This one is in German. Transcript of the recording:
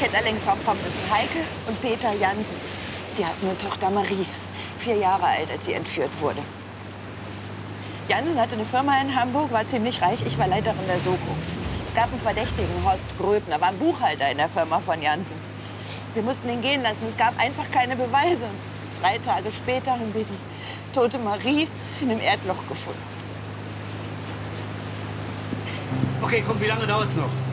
hätte da längst drauf kommen müssen. Heike und Peter Jansen. Die hatten eine Tochter Marie, 4 Jahre alt, als sie entführt wurde. Jansen hatte eine Firma in Hamburg, war ziemlich reich. Ich war Leiterin der Soko. Es gab einen Verdächtigen, Horst Gröbner, war ein Buchhalter in der Firma von Jansen. Wir mussten ihn gehen lassen. Es gab einfach keine Beweise. 3 Tage später haben wir die tote Marie in einem Erdloch gefunden. Okay, komm, wie lange dauert's noch?